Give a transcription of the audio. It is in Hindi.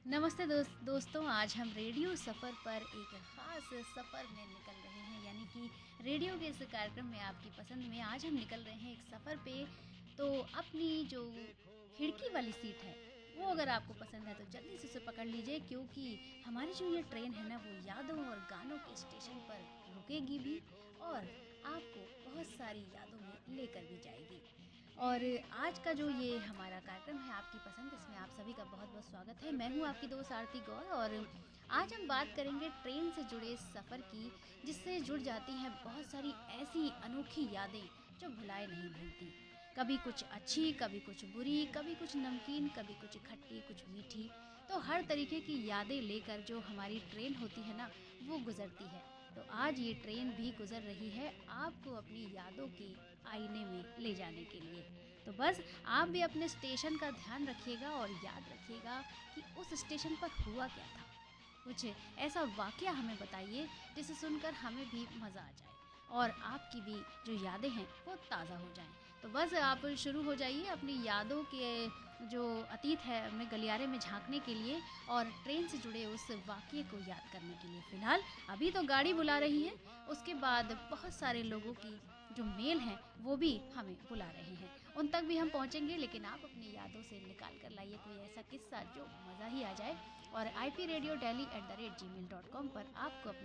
नमस्ते दोस्तों, आज हम रेडियो सफ़र पर एक ख़ास सफ़र में निकल रहे हैं, यानी कि रेडियो के इस कार्यक्रम में आपकी पसंद में आज हम निकल रहे हैं एक सफ़र पे। तो अपनी जो खिड़की वाली सीट है, वो अगर आपको पसंद है तो जल्दी से उसे पकड़ लीजिए, क्योंकि हमारी जो ये ट्रेन है ना, वो यादों और गानों के स्टेशन पर रुकेगी भी और आपको बहुत सारी यादों में लेकर भी जाएगी। और आज का जो ये हमारा कार्यक्रम है आपकी पसंद, इसमें आप सभी का बहुत बहुत स्वागत है। मैं हूँ आपकी दोस्त आरती गौर, और आज हम बात करेंगे ट्रेन से जुड़े सफ़र की, जिससे जुड़ जाती हैं बहुत सारी ऐसी अनोखी यादें जो भुलाए नहीं भूलती। कभी कुछ अच्छी, कभी कुछ बुरी, कभी कुछ नमकीन, कभी कुछ खट्टी, कुछ मीठी। तो हर तरीके की यादें लेकर जो हमारी ट्रेन होती है ना, वो गुजरती है। तो आज ये ट्रेन भी गुजर रही है आपको अपनी यादों के आईने में ले जाने के लिए। तो बस आप भी अपने स्टेशन का ध्यान रखिएगा और याद रखिएगा कि उस स्टेशन पर हुआ क्या था। कुछ ऐसा वाकया हमें बताइए जिसे सुनकर हमें भी मज़ा आ जाए और आपकी भी जो यादें हैं वो ताज़ा हो जाएं। तो बस आप शुरू हो जाइए अपनी यादों के जो अतीत है उनमें गलियारे में झांकने के लिए और ट्रेन से जुड़े उस वाकये को याद करने के लिए। फ़िलहाल अभी तो गाड़ी बुला रही है, उसके बाद बहुत सारे लोगों की जो मेल हैं वो भी हमें बुला रहे हैं, उन तक भी हम पहुंचेंगे। लेकिन आप अपनी यादों से निकाल कर लाइए कोई ऐसा किस्सा जो मज़ा ही आ जाए, और ipradiodelhi@gmail.com पर आपको अपने